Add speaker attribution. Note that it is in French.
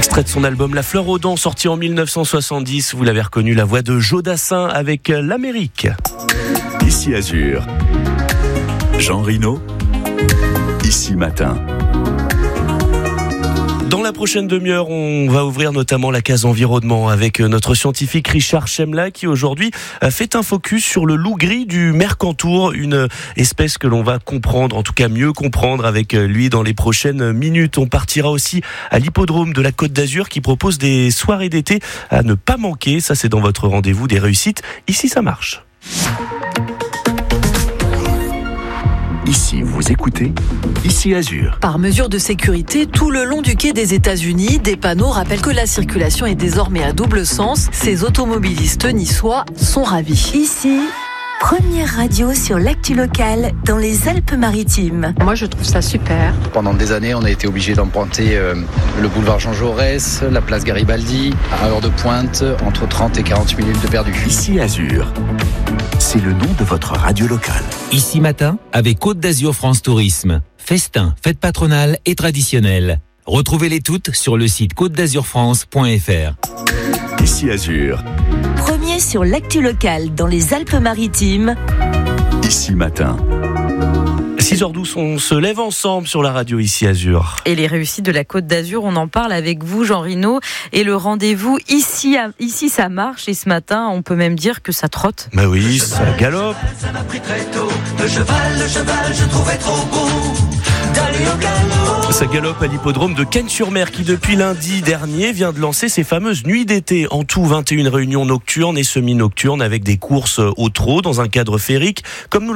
Speaker 1: Extrait de son album La Fleur aux Dents, sorti en 1970. Vous l'avez reconnu, la voix de Joe Dassin avec l'Amérique.
Speaker 2: Ici Azur. Jean Rino. Ici Matin.
Speaker 1: Dans la prochaine demi-heure, on va ouvrir notamment la case environnement avec notre scientifique Richard Chemla qui aujourd'hui fait un focus sur le loup gris du Mercantour, une espèce que l'on va comprendre, en tout cas mieux comprendre avec lui dans les prochaines minutes. On partira aussi à l'hippodrome de la Côte d'Azur qui propose des soirées d'été à ne pas manquer. Ça, c'est dans votre rendez-vous des réussites. Ici, ça marche.
Speaker 2: Ici, vous écoutez Ici Azur.
Speaker 3: Par mesure de sécurité, tout le long du quai des États-Unis, des panneaux rappellent que la circulation est désormais à double sens. Ces automobilistes niçois sont ravis.
Speaker 4: Ici, première radio sur l'actu locale dans les Alpes-Maritimes.
Speaker 5: Moi, je trouve ça super.
Speaker 6: Pendant des années, on a été obligé d'emprunter le boulevard Jean Jaurès, la place Garibaldi, à heure de pointe, entre 30 et 40 minutes de perdu.
Speaker 2: Ici Azur. C'est le nom de votre radio locale.
Speaker 7: Ici Matin, avec Côte d'Azur France Tourisme. Festins, fêtes patronales et traditionnelles. Retrouvez-les toutes sur le site côtedazurfrance.fr.
Speaker 2: Ici Azur.
Speaker 4: Premier sur l'actu locale dans les Alpes-Maritimes.
Speaker 2: Ici Matin.
Speaker 1: 6h12, on se lève ensemble sur la radio Ici Azur.
Speaker 3: Et les réussites de la Côte d'Azur, on en parle avec vous, Jean Rino. Et le rendez-vous, ici ça marche. Et ce matin, on peut même dire que ça trotte.
Speaker 1: Bah oui, ça galope.
Speaker 8: Ça m'a pris très tôt. Le cheval, je trouvais trop beau d'aller au galop.
Speaker 1: Ça galope à l'hippodrome de Cannes-sur-Mer qui, depuis lundi dernier, vient de lancer ses fameuses nuits d'été. En tout, 21 réunions nocturnes et semi-nocturnes avec des courses au trot dans un cadre féerique. Comme nous